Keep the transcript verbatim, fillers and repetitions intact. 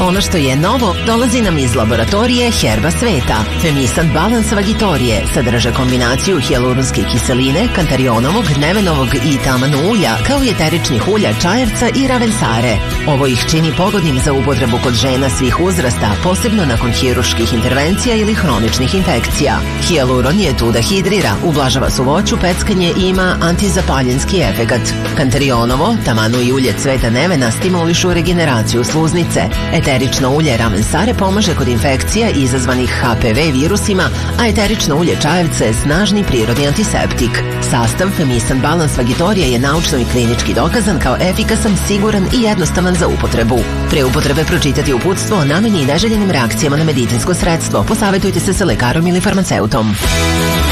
Ono što je novo dolazi nam iz laboratorije Herba Sveta. Femisant Balance Vagitorije sadrže kombinaciju hijaluronske kiseline, kantarionovog, nevenovog i tamanu ulja, kao i eteričnih ulja čajerca i ravensare. Ovo ih čini pogodnim za upotrebu kod žena svih uzrasta, posebno nakon hiruških intervencija ili hroničnih infekcija. Hijaluron je tu da hidrira, ublažava suvoću, peckanje i ima antizapaljenski efekat. Kantarionovo, tamanu i ulje cveta nevena stimulišu regeneraciju sluznice. Eterično ulje ravensare pomaže kod infekcija izazvanih H P V virusima, a eterično ulje čajevca je snažni prirodni antiseptik. Sastav Femisant Balance Vagitorija je naučno i klinički dokazan kao efikasan, siguran i jednostavan za upotrebu. Pre upotrebe pročitati uputstvo o nameni i neželjenim reakcijama na medicinsko sredstvo. Posavetujte se sa lekarom ili farmaceutom.